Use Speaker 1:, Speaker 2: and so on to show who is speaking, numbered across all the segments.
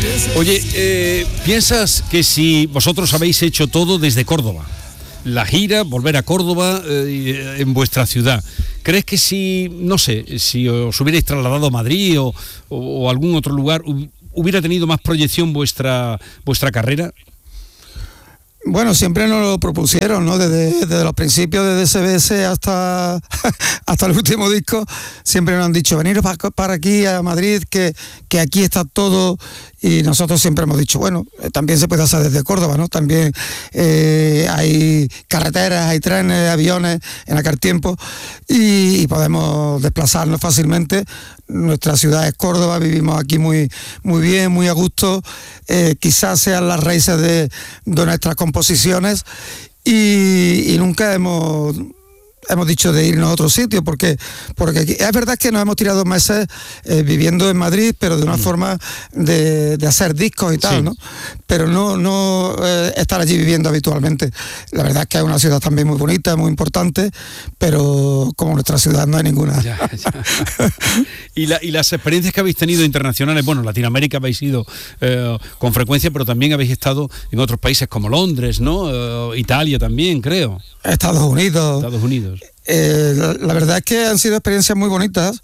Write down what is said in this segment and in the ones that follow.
Speaker 1: Oye, ¿piensas que si vosotros habéis hecho todo desde Córdoba, la gira, volver a Córdoba en vuestra ciudad, crees que si, no sé, si os hubierais trasladado a Madrid o algún otro lugar, hubiera tenido más proyección vuestra carrera?
Speaker 2: Bueno, siempre nos lo propusieron, ¿no? Desde los principios, desde SBS hasta el último disco, siempre nos han dicho, veniros para aquí a Madrid, que aquí está todo, y nosotros siempre hemos dicho, bueno, también se puede hacer desde Córdoba, ¿no? También hay carreteras, hay trenes, aviones en aquel tiempo, y podemos desplazarnos fácilmente. Nuestra ciudad es Córdoba, vivimos aquí muy, muy bien, muy a gusto, quizás sean las raíces de nuestras composiciones, y nunca hemos dicho de irnos a otro sitio, porque aquí, es verdad que nos hemos tirado meses viviendo en Madrid, pero de una forma de hacer discos y tal, sí, ¿no? Pero no estar allí viviendo habitualmente. La verdad es que es una ciudad también muy bonita, muy importante, pero como nuestra ciudad no hay ninguna.
Speaker 1: Ya. Y las experiencias que habéis tenido internacionales, bueno, Latinoamérica habéis ido con frecuencia, pero también habéis estado en otros países como Londres, ¿no? Italia también, creo.
Speaker 2: Estados Unidos. La verdad es que han sido experiencias muy bonitas,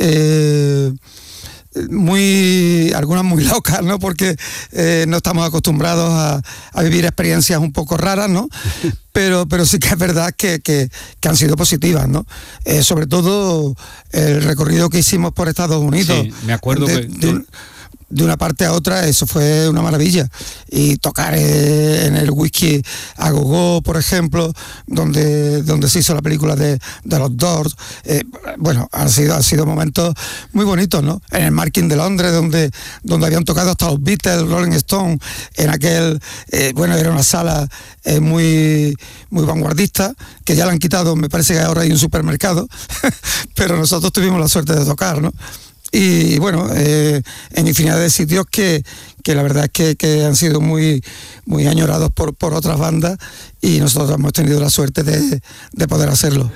Speaker 2: algunas muy locas, ¿no? Porque no estamos acostumbrados a vivir experiencias un poco raras, ¿no? Pero sí que es verdad que han sido positivas, ¿no? Sobre todo el recorrido que hicimos por Estados Unidos.
Speaker 1: Sí, me acuerdo
Speaker 2: de una parte a otra, eso fue una maravilla. Y tocar en el Whisky a Go-Go, por ejemplo, donde se hizo la película de los Doors, bueno, han sido momentos muy bonitos, ¿no? En el Marquín de Londres, donde habían tocado hasta los Beatles, Rolling Stone, en aquel, bueno, era una sala muy, muy vanguardista, que ya la han quitado, me parece que ahora hay un supermercado, pero nosotros tuvimos la suerte de tocar, ¿no? Y bueno, en infinidad de sitios que la verdad es que han sido muy, muy añorados por otras bandas, y nosotros hemos tenido la suerte de poder hacerlo.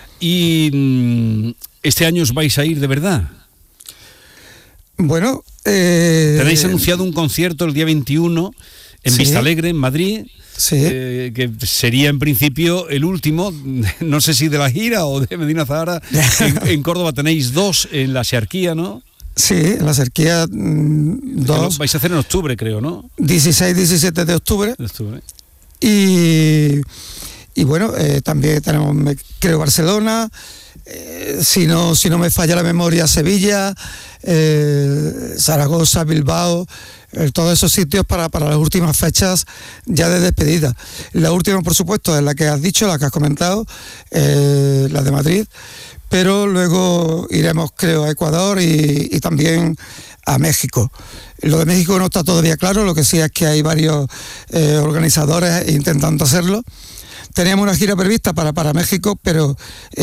Speaker 1: ¿Y este año os vais a ir de verdad?
Speaker 2: Bueno...
Speaker 1: Tenéis anunciado un concierto el día 21 en Vistalegre, en Madrid.
Speaker 2: Sí.
Speaker 1: Que sería en principio el último, no sé si de la gira o de Medina Zahara. En Córdoba tenéis 2 en la Xerquía, ¿no?
Speaker 2: Sí, en la Xerquía 2.
Speaker 1: Vais a hacer en octubre, creo, ¿no?
Speaker 2: 16, 17 de octubre. Y bueno, también tenemos, creo, Barcelona, si no me falla la memoria, Sevilla, Zaragoza, Bilbao, todos esos sitios para las últimas fechas ya de despedida. La última, por supuesto, es la que has dicho, la que has comentado, la de Madrid, pero luego iremos, creo, a Ecuador y también a México. Lo de México no está todavía claro, lo que sí es que hay varios organizadores intentando hacerlo. Teníamos una gira prevista para México, pero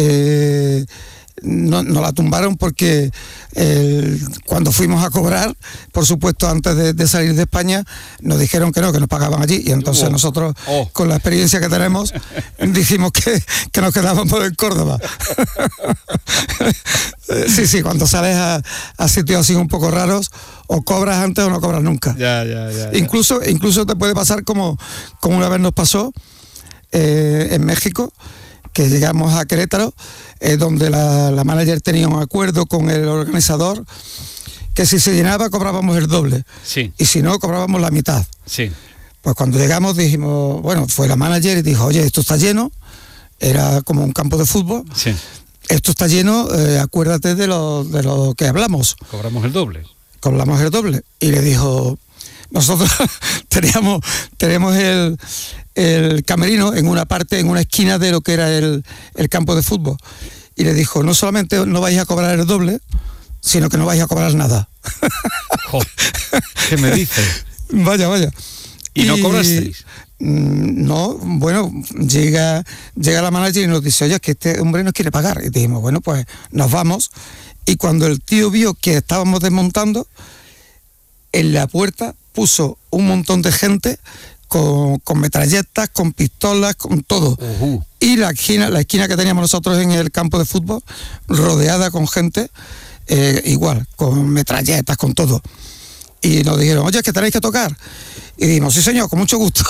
Speaker 2: no la tumbaron porque cuando fuimos a cobrar, por supuesto, antes de salir de España, nos dijeron que nos pagaban allí, y entonces nosotros, con la experiencia que tenemos, dijimos que nos quedábamos en Córdoba. Sí, cuando sales a sitios así un poco raros, o cobras antes o no cobras nunca.
Speaker 1: Ya.
Speaker 2: Incluso te puede pasar como una vez nos pasó en México, que llegamos a Querétaro, donde la manager tenía un acuerdo con el organizador, que si se llenaba cobrábamos el doble,
Speaker 1: sí,
Speaker 2: y si no cobrábamos la mitad.
Speaker 1: Sí.
Speaker 2: Pues cuando llegamos dijimos, bueno, fue la manager y dijo, oye, esto está lleno, era como un campo de fútbol,
Speaker 1: sí,
Speaker 2: esto está lleno, acuérdate de lo que hablamos.
Speaker 1: Cobramos el doble.
Speaker 2: Y le dijo, nosotros tenemos el camerino en una esquina de lo que era el campo de fútbol, y le dijo, no solamente no vais a cobrar el doble, sino que no vais a cobrar nada.
Speaker 1: ¿Qué me dices?
Speaker 2: Vaya.
Speaker 1: ¿Y no cobrasteis?
Speaker 2: No, bueno, llega la manager y nos dice, oye, es que este hombre nos quiere pagar. Y dijimos, bueno, pues nos vamos. Y cuando el tío vio que estábamos desmontando, en la puerta puso un montón de gente con metralletas, con pistolas, con todo.
Speaker 1: Uh-huh.
Speaker 2: Y la esquina que teníamos nosotros en el campo de fútbol, rodeada con gente, igual, con metralletas, con todo. y nos dijeron, oye, es que tenéis que tocar. Y dijimos, sí señor, con mucho gusto.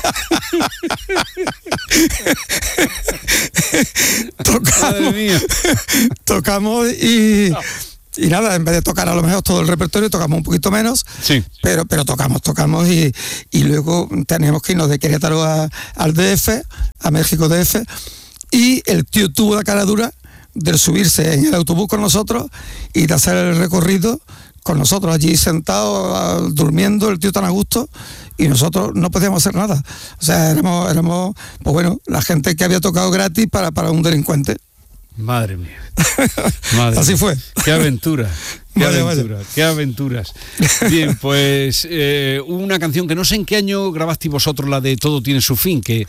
Speaker 2: Tocamos y nada, en vez de tocar a lo mejor todo el repertorio, tocamos un poquito menos,
Speaker 1: sí.
Speaker 2: pero tocamos y luego teníamos que irnos de Querétaro al DF, a México DF, y el tío tuvo la cara dura de subirse en el autobús con nosotros y de hacer el recorrido con nosotros allí sentados, durmiendo, el tío tan a gusto, y nosotros no podíamos hacer nada. O sea, éramos pues bueno, la gente que había tocado gratis para un delincuente.
Speaker 1: Madre mía.
Speaker 2: Así fue.
Speaker 1: Qué aventura. Qué aventuras. Bien, pues una canción que no sé en qué año grabasteis vosotros, la de Todo tiene su fin, que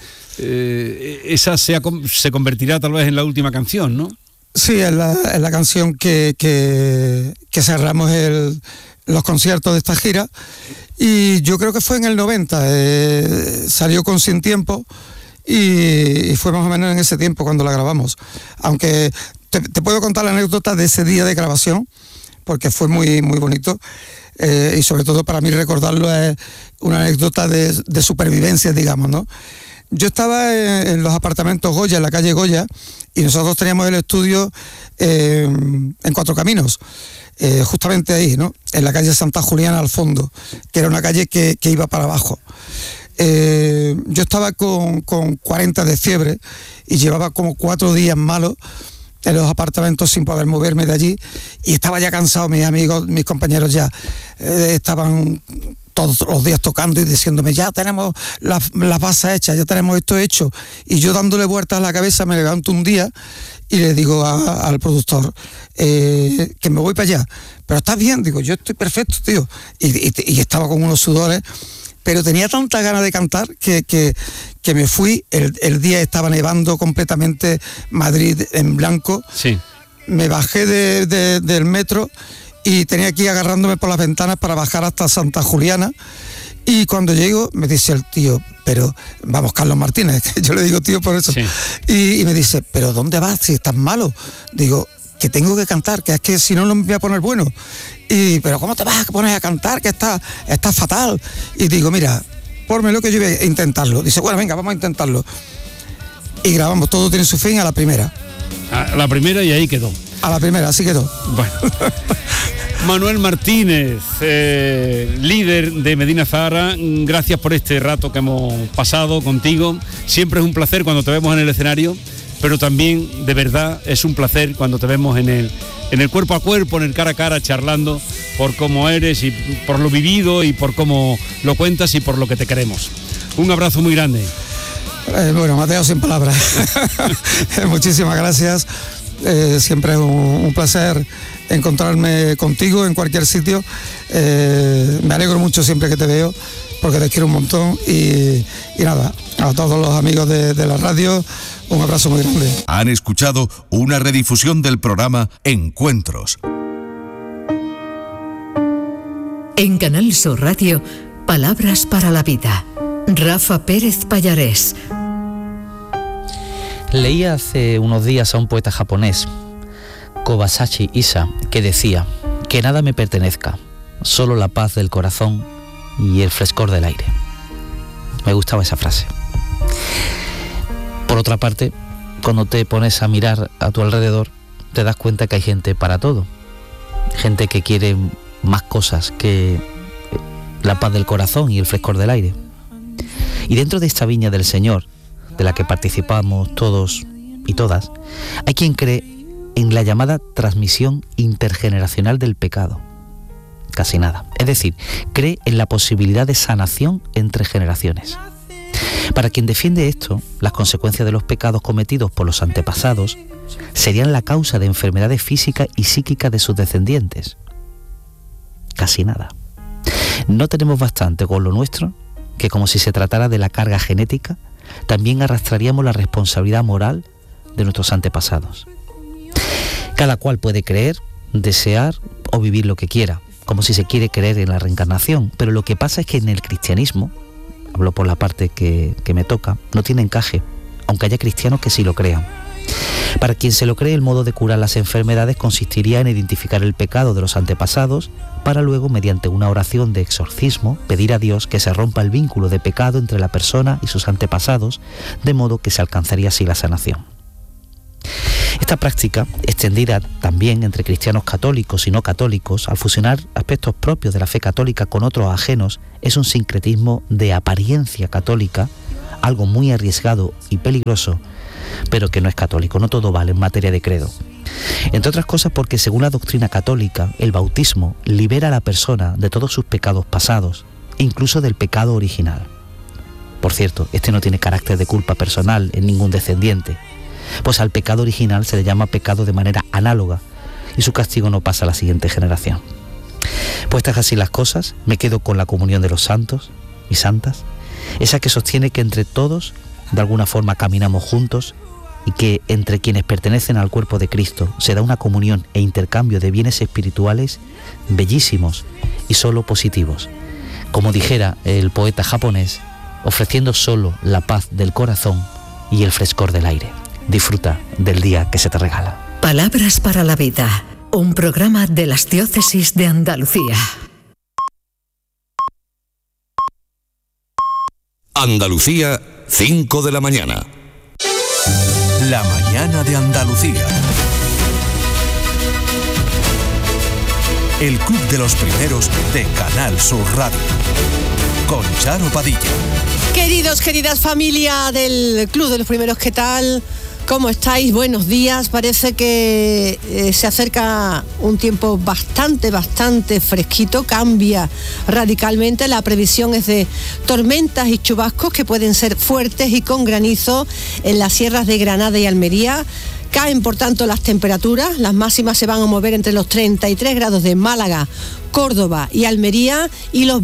Speaker 1: esa se convertirá tal vez en la última canción, ¿no?
Speaker 2: Sí, es la canción que cerramos los conciertos de esta gira, y yo creo que fue en el 90, salió con Sin Tiempo, y fue más o menos en ese tiempo cuando la grabamos. Aunque te puedo contar la anécdota de ese día de grabación, porque fue muy, muy bonito, y sobre todo para mí recordarlo es una anécdota de supervivencia, digamos, ¿no? Yo estaba en los apartamentos Goya, en la calle Goya, y nosotros teníamos el estudio en Cuatro Caminos, justamente ahí, ¿no? En la calle Santa Juliana al fondo, que era una calle que iba para abajo. Yo estaba con 40 de fiebre y llevaba como 4 días malos en los apartamentos sin poder moverme de allí, y estaba ya cansado. Mis amigos, mis compañeros ya estaban todos los días tocando y diciéndome, ya tenemos las bases hechas, ya tenemos esto hecho, y yo dándole vueltas a la cabeza me levanto un día y le digo al productor que me voy para allá. Pero estás bien, digo, yo estoy perfecto, tío, y estaba con unos sudores, pero tenía tanta ganas de cantar que me fui. El día estaba nevando completamente, Madrid en blanco.
Speaker 1: Sí.
Speaker 2: Me bajé del metro y tenía que ir agarrándome por las ventanas para bajar hasta Santa Juliana, y cuando llego me dice el tío, pero vamos, Carlos Martínez, que yo le digo tío por eso, sí. y me dice, pero ¿dónde vas si estás malo? Digo, que tengo que cantar, que es que si no, no me voy a poner bueno. Pero ¿cómo te vas a poner a cantar? Que está fatal. Y digo, mira, pórmelo que yo voy a intentarlo. Dice, bueno, venga, vamos a intentarlo. Y grabamos Todo tiene su fin a la primera.
Speaker 1: A la primera, y ahí quedó.
Speaker 2: A la primera, así quedó.
Speaker 1: Bueno. Manuel Martínez, líder de Medina Zahara, gracias por este rato que hemos pasado contigo. Siempre es un placer cuando te vemos en el escenario, pero también, de verdad, es un placer cuando te vemos en el cuerpo a cuerpo, en el cara a cara, charlando por cómo eres y por lo vivido y por cómo lo cuentas y por lo que te queremos. Un abrazo muy grande.
Speaker 2: Bueno, Mateo, sin palabras. Muchísimas gracias. Siempre es un placer encontrarme contigo en cualquier sitio. Me alegro mucho siempre que te veo, porque te quiero un montón. Y nada, a todos los amigos de la radio, un abrazo muy grande.
Speaker 3: Han escuchado una redifusión del programa Encuentros.
Speaker 4: En Canal Sur Radio, Palabras para la Vida. Rafa Pérez Pallarés.
Speaker 5: Leí hace unos días a un poeta japonés, Kobayashi Isa, que decía: que nada me pertenezca, solo la paz del corazón y el frescor del aire. Me gustaba esa frase. Por otra parte, cuando te pones a mirar a tu alrededor, te das cuenta que hay gente para todo. Gente que quiere más cosas que la paz del corazón y el frescor del aire. Y dentro de esta viña del Señor, de la que participamos todos y todas, hay quien cree en la llamada transmisión intergeneracional del pecado. Casi nada. Es decir, cree en la posibilidad de sanación entre generaciones. Para quien defiende esto, las consecuencias de los pecados cometidos por los antepasados serían la causa de enfermedades físicas y psíquicas de sus descendientes. Casi nada. No tenemos bastante con lo nuestro, que como si se tratara de la carga genética, también arrastraríamos la responsabilidad moral de nuestros antepasados. Cada cual puede creer, desear o vivir lo que quiera, como si se quiere creer en la reencarnación, pero lo que pasa es que en el cristianismo, hablo por la parte que me toca, no tiene encaje, aunque haya cristianos que sí lo crean. Para quien se lo cree, el modo de curar las enfermedades consistiría en identificar el pecado de los antepasados para luego, mediante una oración de exorcismo, pedir a Dios que se rompa el vínculo de pecado entre la persona y sus antepasados, de modo que se alcanzaría así la sanación. Esta práctica, extendida también entre cristianos católicos y no católicos, al fusionar aspectos propios de la fe católica con otros ajenos, es un sincretismo de apariencia católica, algo muy arriesgado y peligroso, pero que no es católico. No todo vale en materia de credo. Entre otras cosas porque, según la doctrina católica, el bautismo libera a la persona de todos sus pecados pasados, incluso del pecado original. Por cierto, este no tiene carácter de culpa personal en ningún descendiente, pues al pecado original se le llama pecado de manera análoga y su castigo no pasa a la siguiente generación. Puestas así las cosas, me quedo con la comunión de los santos y santas, esa que sostiene que entre todos de alguna forma caminamos juntos y que entre quienes pertenecen al cuerpo de Cristo se da una comunión e intercambio de bienes espirituales bellísimos y solo positivos. Como dijera el poeta japonés, ofreciendo solo la paz del corazón y el frescor del aire. Disfruta del día que se te regala.
Speaker 4: Palabras para la vida, un programa de las diócesis de Andalucía.
Speaker 3: Andalucía, 5 de la mañana. La mañana de Andalucía. El club de los primeros de Canal Sur Radio. Con Charo Padilla.
Speaker 6: Queridos, queridas familia del club de los primeros, ¿qué tal? ¿Cómo estáis? Buenos días. Parece que se acerca un tiempo bastante fresquito. Cambia radicalmente. La previsión es de tormentas y chubascos que pueden ser fuertes y con granizo en las sierras de Granada y Almería. Caen, por tanto, las temperaturas. Las máximas se van a mover entre los 33 grados de Málaga, Córdoba y Almería y los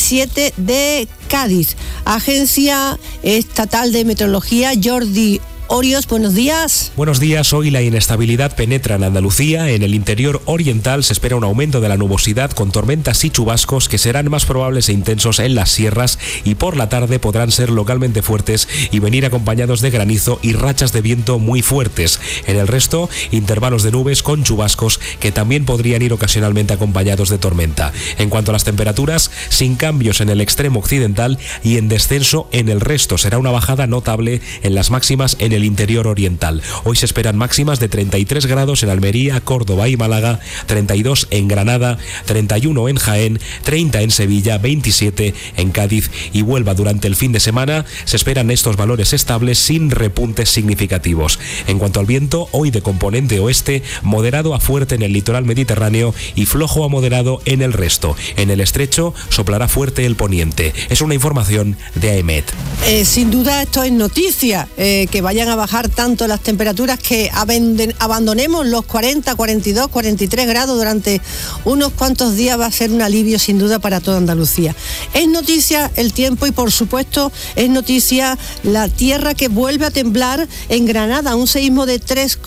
Speaker 6: 27 de Cádiz. Agencia Estatal de Meteorología, Jordi Orios, buenos días.
Speaker 7: Buenos días. Hoy la inestabilidad penetra en Andalucía. En el interior oriental se espera un aumento de la nubosidad con tormentas y chubascos que serán más probables e intensos en las sierras y por la tarde podrán ser localmente fuertes y venir acompañados de granizo y rachas de viento muy fuertes. En el resto, intervalos de nubes con chubascos que también podrían ir ocasionalmente acompañados de tormenta. En cuanto a las temperaturas, sin cambios en el extremo occidental y en descenso en el resto. Será una bajada notable en las máximas en el interior oriental. Hoy se esperan máximas de 33 grados en Almería, Córdoba y Málaga, 32 en Granada, 31 en Jaén, 30 en Sevilla, 27 en Cádiz y Huelva. Durante el fin de semana se esperan estos valores estables sin repuntes significativos. En cuanto al viento, hoy de componente oeste, moderado a fuerte en el litoral mediterráneo y flojo a moderado en el resto. En el estrecho soplará fuerte el poniente. Es una información de AEMET.
Speaker 6: Sin duda esto es noticia, que vayan a bajar tanto las temperaturas, que abandonemos los 40, 42, 43 grados durante unos cuantos días. Va a ser un alivio sin duda para toda Andalucía. Es noticia el tiempo y por supuesto es noticia la tierra que vuelve a temblar en Granada. Un seísmo de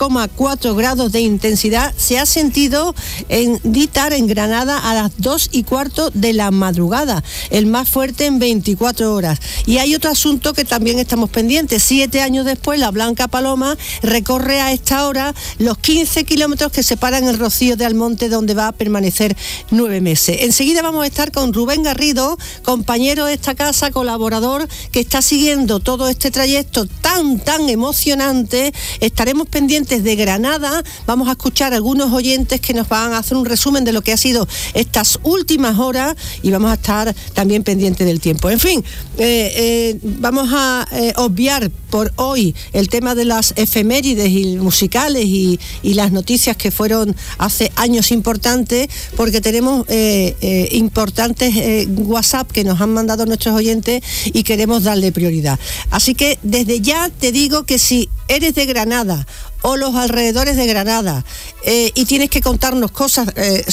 Speaker 6: 3,4 grados de intensidad se ha sentido en Dítar, en Granada, a las 2:15 de la madrugada, el más fuerte en 24 horas. Y hay otro asunto que también estamos pendientes. 7 años después, la Blanca Paloma recorre a esta hora los 15 kilómetros que separan el Rocío de Almonte, donde va a permanecer 9 meses. Enseguida vamos a estar con Rubén Garrido, compañero de esta casa, colaborador, que está siguiendo todo este trayecto tan emocionante. Estaremos pendientes de Granada. Vamos a escuchar a algunos oyentes que nos van a hacer un resumen de lo que ha sido estas últimas horas y vamos a estar también pendientes del tiempo. En fin, vamos a obviar por hoy el tema de las efemérides y musicales y las noticias que fueron hace años importantes, porque tenemos importantes WhatsApp que nos han mandado nuestros oyentes y queremos darle prioridad. Así que desde ya te digo que si eres de Granada o los alrededores de Granada y tienes que contarnos cosas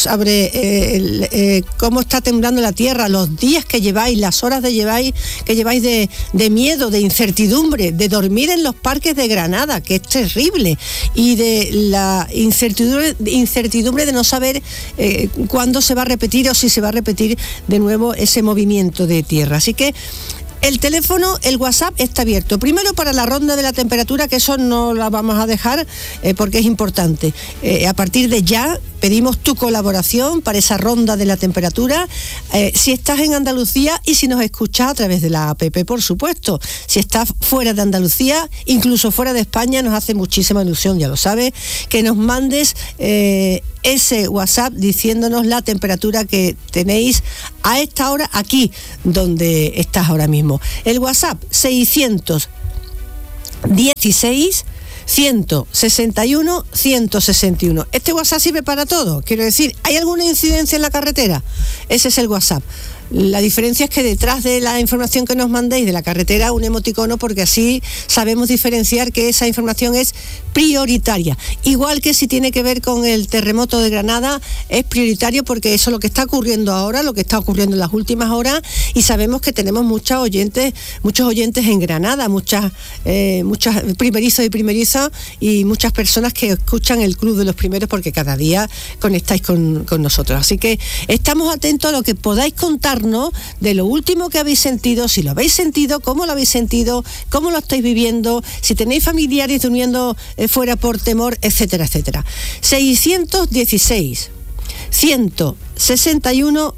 Speaker 6: sobre cómo está temblando la tierra, los días que lleváis, las horas que lleváis de miedo, de incertidumbre, de dormir en los parques de Granada, que es terrible, y de la incertidumbre de no saber cuándo se va a repetir o si se va a repetir de nuevo ese movimiento de tierra. Así que El teléfono, el WhatsApp está abierto. Primero para la ronda de la temperatura, que eso no la vamos a dejar porque es importante. A partir de ya pedimos tu colaboración para esa ronda de la temperatura. Si estás en Andalucía y si nos escuchas a través de la APP, por supuesto. Si estás fuera de Andalucía, incluso fuera de España, nos hace muchísima ilusión, ya lo sabes, que nos mandes ese WhatsApp diciéndonos la temperatura que tenéis a esta hora aquí donde estás ahora mismo. El WhatsApp 616 161 161. Este WhatsApp sirve para todo. Quiero decir, ¿hay alguna incidencia en la carretera? Ese es el WhatsApp. La diferencia es que detrás de la información que nos mandéis de la carretera, un emoticono, porque así sabemos diferenciar que esa información es prioritaria. Igual que si tiene que ver con el terremoto de Granada, es prioritario porque eso es lo que está ocurriendo ahora, lo que está ocurriendo en las últimas horas, y sabemos que tenemos muchos oyentes en Granada, muchas primerizos y primerizas, y muchas personas que escuchan el Club de los Primeros porque cada día conectáis con nosotros. Así que estamos atentos a lo que podáis contar de lo último que habéis sentido, si lo habéis sentido, cómo lo habéis sentido, cómo lo estáis viviendo, si tenéis familiares durmiendo fuera por temor, etcétera, etcétera. 616 161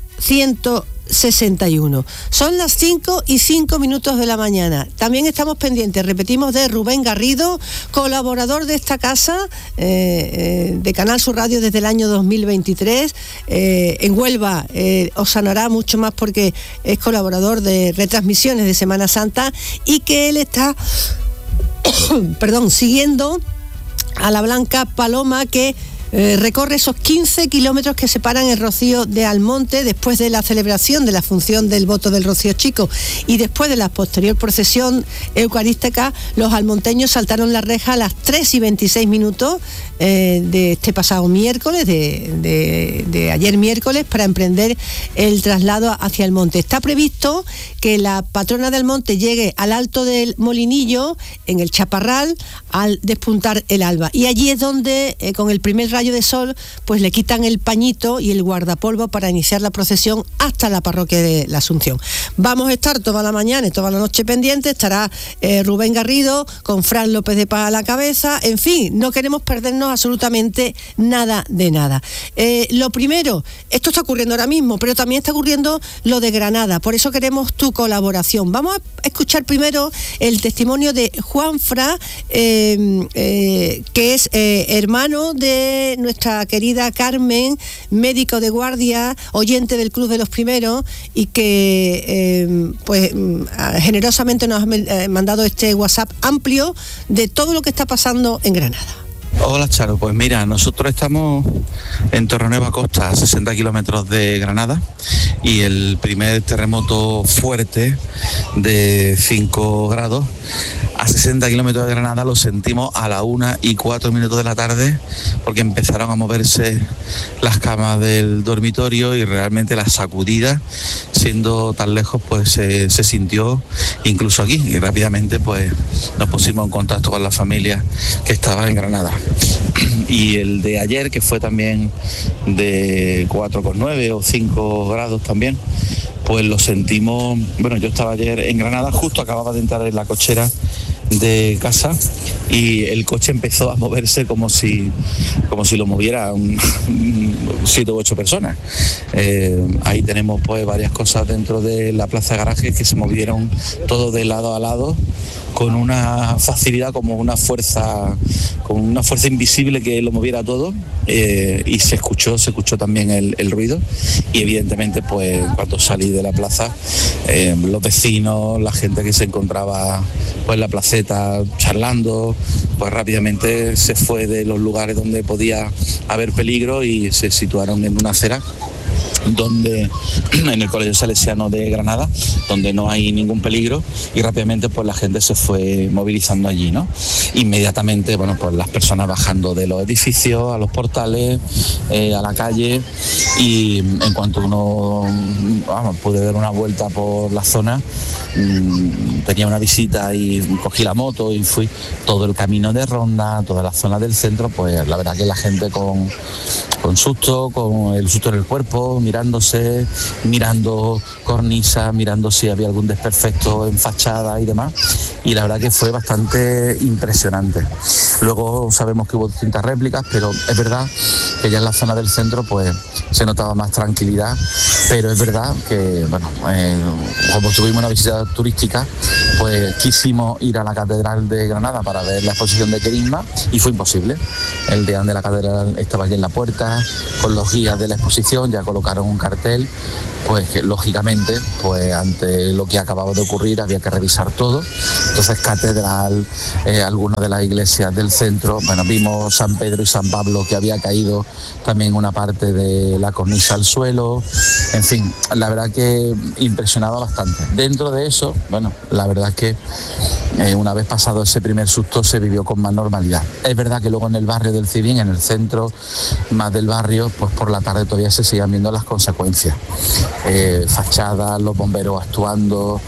Speaker 6: 161. Son las 5:05 de la mañana. También estamos pendientes, repetimos, de Rubén Garrido, colaborador de esta casa, de Canal Sur Radio desde el año 2023. En Huelva os sanará mucho más porque es colaborador de retransmisiones de Semana Santa, y que él está siguiendo a la Blanca Paloma, que recorre esos 15 kilómetros que separan el Rocío de Almonte, después de la celebración de la función del voto del Rocío Chico y después de la posterior procesión eucarística. Los almonteños saltaron la reja a las 3:26 de este pasado miércoles, de ayer miércoles, para emprender el traslado hacia el monte. Está previsto que la patrona del monte llegue al Alto del Molinillo, en el Chaparral, al despuntar el alba, y allí es donde con el primer rayo de sol pues le quitan el pañito y el guardapolvo para iniciar la procesión hasta la parroquia de la Asunción. Vamos a estar toda la mañana y toda la noche pendientes. Estará Rubén Garrido con Fran López de Paz a la cabeza. En fin, no queremos perdernos absolutamente nada de nada. Lo primero, esto está ocurriendo ahora mismo, pero también está ocurriendo lo de Granada, por eso queremos tu colaboración. Vamos a escuchar primero el testimonio de Juanfra, que es hermano de nuestra querida Carmen, médico de guardia, oyente del Club de los Primeros, y que generosamente nos ha mandado este WhatsApp amplio de todo lo que está pasando en Granada.
Speaker 8: Hola Charo, pues mira, nosotros estamos en Torrenueva Costa, a 60 kilómetros de Granada, y el primer terremoto fuerte de 5 grados a 60 kilómetros de Granada lo sentimos a las 1:04 de la tarde, porque empezaron a moverse las camas del dormitorio y realmente la sacudida, siendo tan lejos, pues se sintió incluso aquí, y rápidamente pues nos pusimos en contacto con la familia que estaba en Granada. Y el de ayer, que fue también de 4,9 o 5 grados también, pues lo sentimos. Bueno, yo estaba ayer en Granada, justo acababa de entrar en la cochera de casa y el coche empezó a moverse como si lo moviera 7 u 8 personas. Ahí tenemos pues varias cosas dentro de la plaza de garajes que se movieron todo de lado a lado con una facilidad, como una fuerza invisible que lo moviera todo, y se escuchó también el ruido, y evidentemente pues cuando salí de la plaza, los vecinos, la gente que se encontraba pues en la placeta charlando, pues rápidamente se fue de los lugares donde podía haber peligro y se situaron en una acera en el Colegio Salesiano de Granada, donde no hay ningún peligro, y rápidamente pues la gente se fue movilizando allí, ¿no? Inmediatamente, bueno, pues las personas bajando de los edificios a los portales, a la calle, y en cuanto pude dar una vuelta por la zona, tenía una visita y cogí la moto y fui todo el camino de Ronda, toda la zona del centro, pues la verdad que la gente con con susto, con el susto en el cuerpo, mirándose, mirando cornisa, mirando si había algún desperfecto en fachada y demás, y la verdad que fue bastante impresionante. Luego sabemos que hubo distintas réplicas, pero es verdad que ya en la zona del centro pues se notaba más tranquilidad, pero es verdad que, bueno, como tuvimos una visita turística, pues quisimos ir a la Catedral de Granada para ver la exposición de Querisma y fue imposible. El deán de la catedral estaba allí en la puerta con los guías de la exposición, ya colocaron un cartel, pues que lógicamente, pues ante lo que acababa de ocurrir había que revisar todo. Entonces catedral, algunas de las iglesias del centro, bueno, vimos San Pedro y San Pablo que había caído también una parte de la cornisa al suelo, en fin, la verdad que impresionaba bastante. Dentro de eso, bueno, la verdad es que una vez pasado ese primer susto se vivió con más normalidad. Es verdad que luego en el barrio del Cidín, en el centro más del barrio, pues por la tarde todavía se siguen viendo las consecuencias. Fachadas, los bomberos actuando,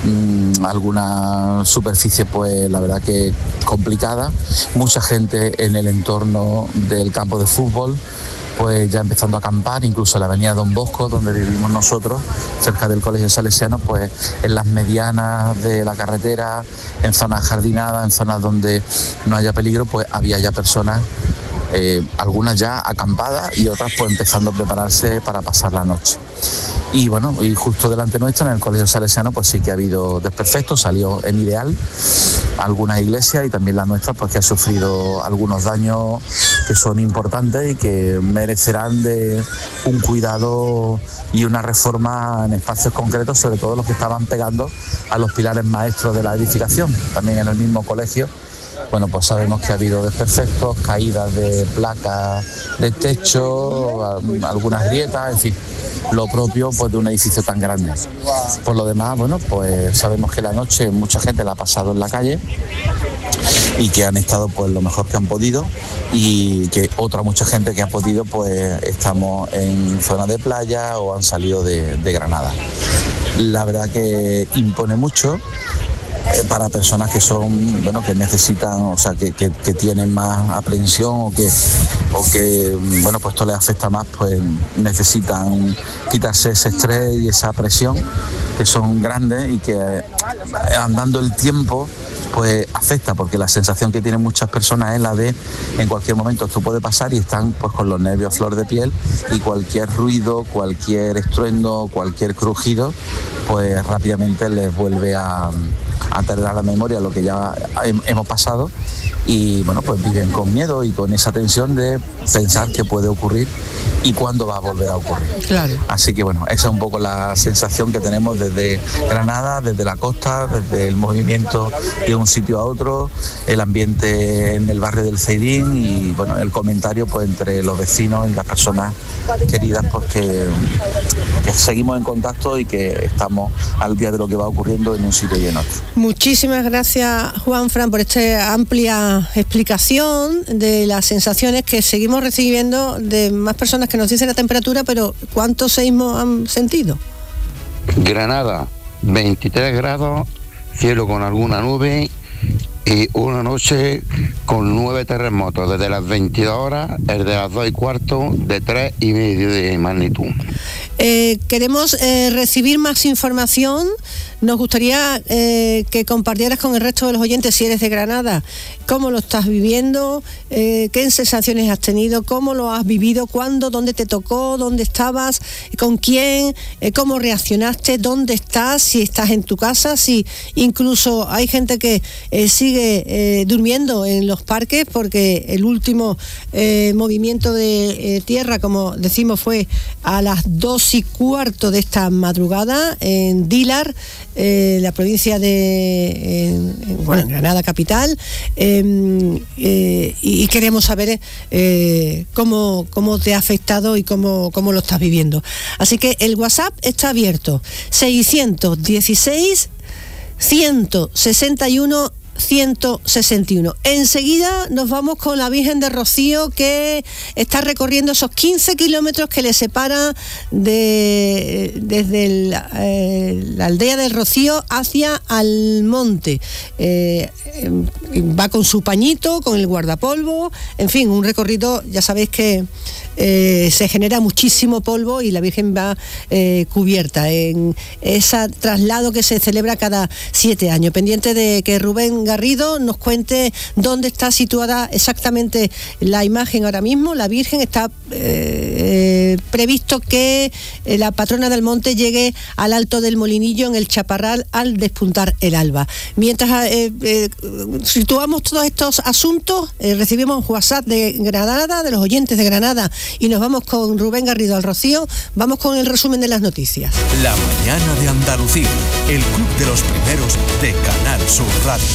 Speaker 8: alguna superficie pues la verdad que complicada, mucha gente en el entorno del campo de fútbol, pues ya empezando a acampar, incluso en la avenida Don Bosco, donde vivimos nosotros, cerca del Colegio Salesiano, pues en las medianas de la carretera, en zonas jardinadas, en zonas donde no haya peligro, pues había ya personas, algunas ya acampadas y otras pues empezando a prepararse para pasar la noche. Y bueno, y justo delante nuestra, en el Colegio Salesiano, pues sí que ha habido desperfectos, salió en ideal algunas iglesias y también la nuestra, pues que ha sufrido algunos daños que son importantes y que merecerán de un cuidado y una reforma en espacios concretos, sobre todo los que estaban pegando a los pilares maestros de la edificación, también en el mismo colegio. Bueno, pues sabemos que ha habido desperfectos, caídas de placas de techo, algunas grietas, en fin, lo propio pues de un edificio tan grande. Por lo demás, bueno, pues sabemos que la noche mucha gente la ha pasado en la calle y que han estado pues lo mejor que han podido, y que otra mucha gente que ha podido pues estamos en zona de playa o han salido de Granada. La verdad que impone mucho para personas que son, bueno, que necesitan, o sea, que tienen más aprensión o que bueno, pues esto les afecta más, pues necesitan quitarse ese estrés y esa presión que son grandes y que andando el tiempo pues afecta, porque la sensación que tienen muchas personas es la de en cualquier momento esto puede pasar y están pues con los nervios a flor de piel y cualquier ruido, cualquier estruendo, cualquier crujido pues rápidamente les vuelve a traer a la memoria lo que ya hemos pasado y bueno, pues viven con miedo y con esa tensión de pensar qué puede ocurrir y cuándo va a volver a ocurrir.
Speaker 6: Claro.
Speaker 8: Así que bueno, esa es un poco la sensación que tenemos desde Granada, desde la costa, desde el movimiento de un sitio a otro, el ambiente en el barrio del Ceidín y bueno, el comentario pues entre los vecinos y las personas queridas, pues que seguimos en contacto y que estamos al día de lo que va ocurriendo en un sitio y en otro.
Speaker 6: Muchísimas gracias, Juanfran, por esta amplia explicación de las sensaciones que seguimos recibiendo de más personas que nos dicen la temperatura, pero ¿cuántos seísmos han sentido?
Speaker 9: Granada, 23 grados, cielo con alguna nube y una noche con 9 terremotos, desde las 22 horas, el de las 2:15 de 3,5 de magnitud.
Speaker 6: Queremos recibir más información. Nos gustaría que compartieras con el resto de los oyentes, si eres de Granada, cómo lo estás viviendo, qué sensaciones has tenido, cómo lo has vivido, cuándo, dónde te tocó, dónde estabas, con quién, cómo reaccionaste, dónde estás, si estás en tu casa, si incluso hay gente que sigue durmiendo en los parques, porque el último movimiento de tierra, como decimos, fue a las 2:15 de esta madrugada en Dílar, la provincia de Granada capital, y queremos saber cómo te ha afectado y cómo lo estás viviendo. Así que el WhatsApp está abierto, 616 161 161. Enseguida nos vamos con la Virgen de Rocío, que está recorriendo esos 15 kilómetros que le separan desde la aldea del Rocío hacia Almonte. Va con su pañito, con el guardapolvo, en fin, un recorrido, ya sabéis que se genera muchísimo polvo y la Virgen va cubierta en ese traslado que se celebra cada 7 años. Pendiente de que Rubén Garrido nos cuente dónde está situada exactamente la imagen ahora mismo. La Virgen está previsto que la patrona del monte llegue al Alto del Molinillo en el Chaparral al despuntar el alba. Mientras situamos todos estos asuntos, recibimos WhatsApp de Granada, de los oyentes de Granada, y nos vamos con Rubén Garrido al Rocío. Vamos con el resumen de las noticias.
Speaker 3: La mañana de Andalucía, el club de los primeros de Canal Sur Radio.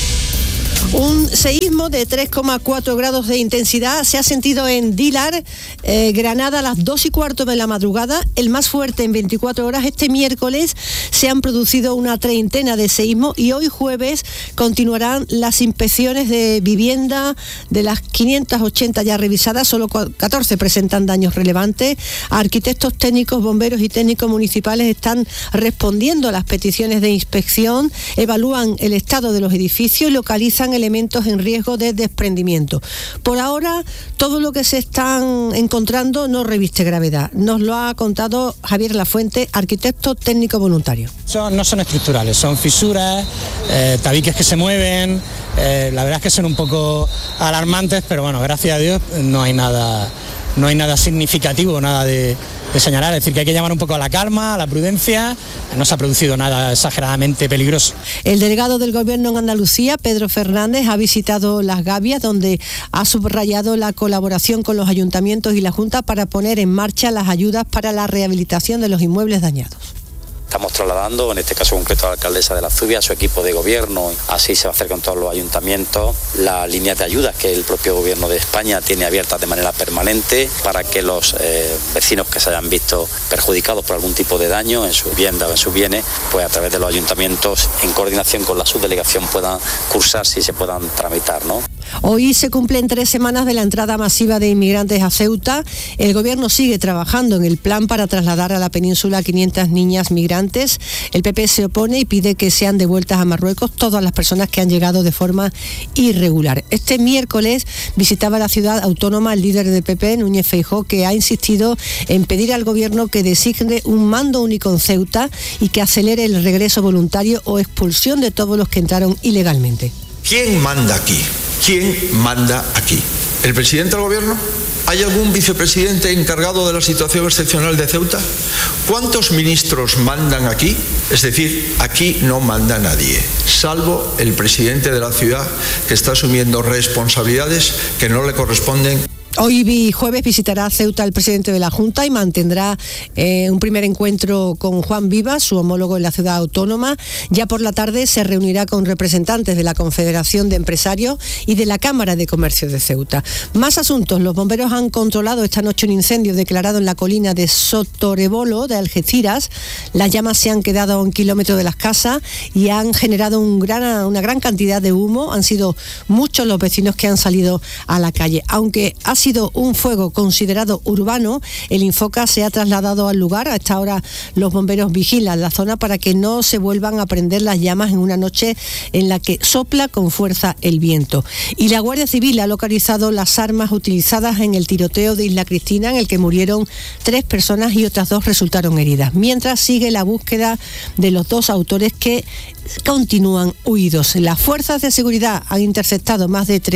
Speaker 6: Un seísmo de 3,4 grados de intensidad se ha sentido en Dílar, Granada, a las 2:15 de la madrugada, el más fuerte en 24 horas. Este miércoles se han producido una treintena de seísmos y hoy jueves continuarán las inspecciones de vivienda. De las 580 ya revisadas, solo 14 presentan daños relevantes. Arquitectos, técnicos, bomberos y técnicos municipales están respondiendo a las peticiones de inspección, evalúan el estado de los edificios y localizan elementos en riesgo de desprendimiento. Por ahora, todo lo que se están encontrando no reviste gravedad. Nos lo ha contado Javier Lafuente, arquitecto técnico voluntario.
Speaker 10: No son estructurales, son fisuras, tabiques que se mueven. La verdad es que son un poco alarmantes, pero bueno, gracias a Dios no hay nada significativo, nada de señalar. Es decir, que hay que llamar un poco a la calma, a la prudencia. No se ha producido nada exageradamente peligroso.
Speaker 6: El delegado del Gobierno en Andalucía, Pedro Fernández, ha visitado Las Gavias, donde ha subrayado la colaboración con los ayuntamientos y la Junta para poner en marcha las ayudas para la rehabilitación de los inmuebles dañados.
Speaker 11: Estamos trasladando, en este caso concreto, a la alcaldesa de La Zubia, a su equipo de gobierno. Así se va a hacer con todos los ayuntamientos las líneas de ayudas que el propio gobierno de España tiene abiertas de manera permanente para que los vecinos que se hayan visto perjudicados por algún tipo de daño en su vivienda o en sus bienes, pues a través de los ayuntamientos, en coordinación con la subdelegación, puedan cursarse y se puedan tramitar, ¿no?
Speaker 6: Hoy se cumplen 3 semanas de la entrada masiva de inmigrantes a Ceuta. El gobierno sigue trabajando en el plan para trasladar a la península a 500 niñas migrantes. El PP se opone y pide que sean devueltas a Marruecos todas las personas que han llegado de forma irregular. Este miércoles visitaba la ciudad autónoma el líder del PP, Núñez Feijóo, que ha insistido en pedir al gobierno que designe un mando único en Ceuta y que acelere el regreso voluntario o expulsión de todos los que entraron ilegalmente.
Speaker 12: ¿Quién manda aquí? ¿Quién manda aquí? ¿El presidente del gobierno? ¿Hay algún vicepresidente encargado de la situación excepcional de Ceuta? ¿Cuántos ministros mandan aquí? Es decir, aquí no manda nadie, salvo el presidente de la ciudad, que está asumiendo responsabilidades que no le corresponden.
Speaker 6: Hoy jueves visitará Ceuta el presidente de la Junta y mantendrá un primer encuentro con Juan Vivas, su homólogo en la ciudad autónoma. Ya por la tarde se reunirá con representantes de la Confederación de Empresarios y de la Cámara de Comercio de Ceuta. Más asuntos. Los bomberos han controlado esta noche un incendio declarado en la colina de Sotorebolo de Algeciras. Las llamas se han quedado a 1 kilómetro de las casas y han generado una gran cantidad de humo. Han sido muchos los vecinos que han salido a la calle. Aunque ha sido un fuego considerado urbano, el Infoca se ha trasladado al lugar. A esta hora los bomberos vigilan la zona para que no se vuelvan a prender las llamas en una noche en la que sopla con fuerza el viento. Y la Guardia Civil ha localizado las armas utilizadas en el tiroteo de Isla Cristina, en el que murieron 3 personas y otras 2 resultaron heridas, mientras sigue la búsqueda de los 2 autores que continúan huidos. Las fuerzas de seguridad han interceptado más de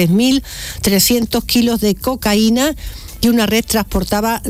Speaker 6: 3.300 kilos de cocaína y una red transportaba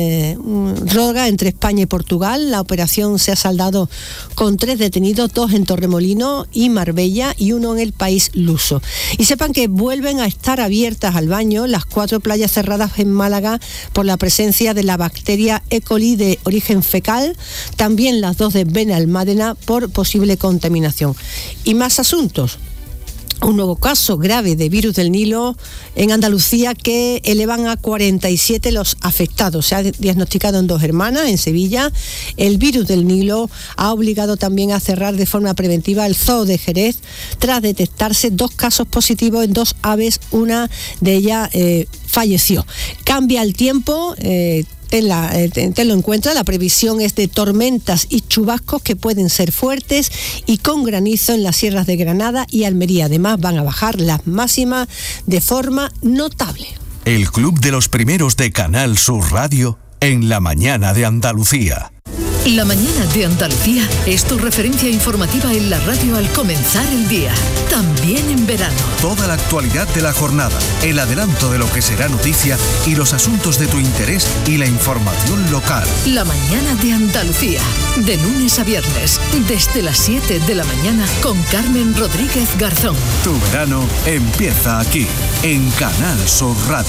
Speaker 6: droga entre España y Portugal. La operación se ha saldado con 3 detenidos, 2 en Torremolinos y Marbella y 1 en el país luso. Y sepan que vuelven a estar abiertas al baño las 4 playas cerradas en Málaga por la presencia de la bacteria E. coli de origen fecal, también las 2 de Benalmádena por posible contaminación. Y más asuntos. un nuevo caso grave de virus del Nilo en Andalucía, que elevan a 47 los afectados. Se ha diagnosticado en 2 hermanas, en Sevilla. El virus del Nilo ha obligado también a cerrar de forma preventiva el zoo de Jerez tras detectarse 2 casos positivos en 2 aves. Una de ellas falleció. Cambia el tiempo. Tenlo en cuenta, la previsión es de tormentas y chubascos que pueden ser fuertes y con granizo en las sierras de Granada y Almería. Además, van a bajar las máximas de forma notable.
Speaker 3: El Club de los Primeros de Canal Sur Radio en la mañana de Andalucía.
Speaker 4: La mañana de Andalucía es tu referencia informativa en la radio al comenzar el día, también en verano.
Speaker 3: Toda la actualidad de la jornada, el adelanto de lo que será noticia y los asuntos de tu interés y la información local.
Speaker 4: La mañana de Andalucía, de lunes a viernes, desde las 7 de la mañana con Carmen Rodríguez Garzón.
Speaker 3: Tu verano empieza aquí, en Canal Sur Radio.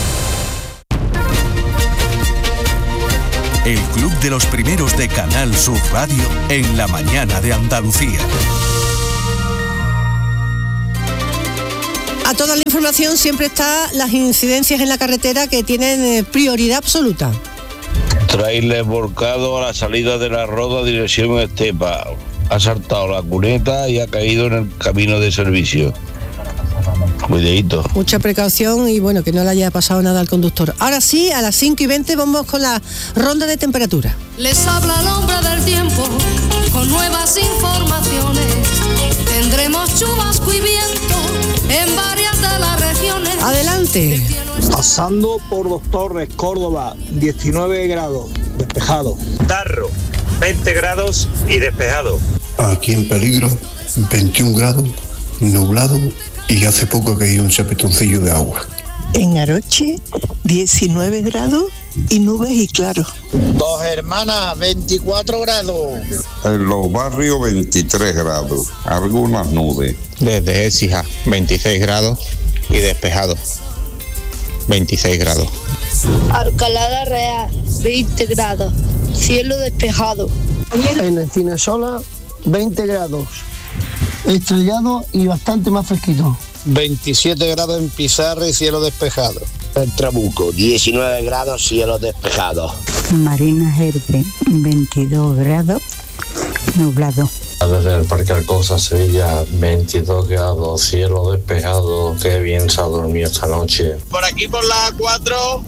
Speaker 3: El Club de los Primeros de Canal Sur Radio en la mañana de Andalucía.
Speaker 6: A toda la información siempre está las incidencias en la carretera, que tienen prioridad absoluta.
Speaker 13: Trailer volcado a la salida de la Roda, dirección Estepa. Ha saltado la cuneta y ha caído en el camino de servicio. Cuidadito.
Speaker 6: Mucha precaución y bueno, que no le haya pasado nada al conductor. Ahora sí, a las 5:20 vamos con la ronda de temperatura.
Speaker 14: Les habla el hombre del tiempo con nuevas informaciones. Tendremos chubasco y viento en varias de las regiones.
Speaker 6: Adelante.
Speaker 15: Pasando por Dos Torres, Córdoba, 19 grados, despejado.
Speaker 16: Darro, 20 grados y despejado.
Speaker 17: Aquí en Peligro, 21 grados, nublado, y hace poco que hay un chapetoncillo de agua.
Speaker 18: En Aroche, 19 grados y nubes y claro.
Speaker 19: Dos Hermanas, 24 grados.
Speaker 20: En los barrios, 23 grados, algunas nubes.
Speaker 21: Desde Écija, 26 grados y despejado, 26 grados.
Speaker 22: Alcalá de Real, 20 grados, cielo despejado.
Speaker 23: En Encinasola, 20 grados. Estrellado y bastante más fresquito.
Speaker 19: 27 grados en Pizarra y cielo despejado.
Speaker 24: En Trabuco, 19 grados, cielo despejado.
Speaker 25: Marina Gerpe, 22 grados, nublado.
Speaker 26: Desde el Parque Alcosa, Sevilla, 22 grados, cielo despejado. Qué bien se ha dormido esta noche.
Speaker 27: Por aquí por la A4,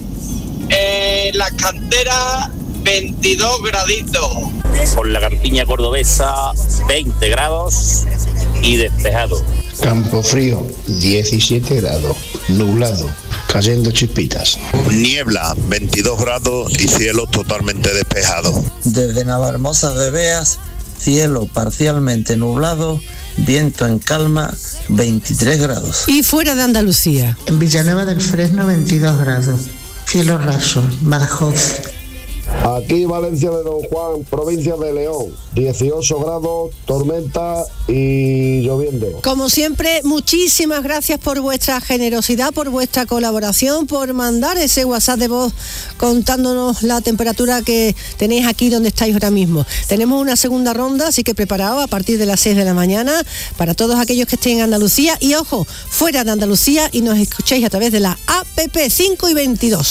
Speaker 27: las canteras, 22 graditos.
Speaker 11: Por la campiña cordobesa, 20 grados y despejado.
Speaker 17: Campo Frío, 17 grados, nublado, cayendo chispitas.
Speaker 28: Niebla, 22 grados y cielo totalmente despejado.
Speaker 29: Desde Navalmoza de Beas, cielo parcialmente nublado, viento en calma, 23 grados.
Speaker 6: Y fuera de Andalucía.
Speaker 25: En Villanueva del Fresno, 22 grados, cielo raso, Badajoz.
Speaker 30: Aquí Valencia de Don Juan, provincia de León, 18 grados, tormenta y lloviendo.
Speaker 6: Como siempre, muchísimas gracias por vuestra generosidad, por vuestra colaboración, por mandar ese WhatsApp de voz contándonos la temperatura que tenéis aquí donde estáis ahora mismo. Tenemos una segunda ronda, así que preparaos a partir de las 6 de la mañana para todos aquellos que estén en Andalucía y, ojo, fuera de Andalucía y nos escuchéis a través de la APP 5 y 22.